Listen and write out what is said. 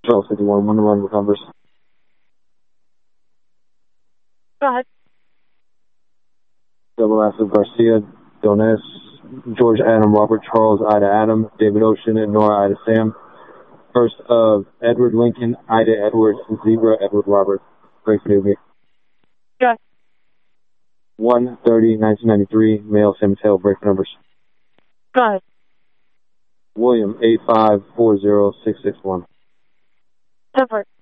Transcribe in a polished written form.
Charles 51, 1-1 recovers. Go ahead. Double Asif Garcia, Dones, George Adam, Robert Charles, Ida Adam, David Ocean, and Nora Ida Sam. First of Edward Lincoln, Ida Edward, Zebra Edward Robert. Break for Newgate. Go ahead. 1/30/1993, male San Mateo, break for numbers. Go ahead. William 8540661. Go for it.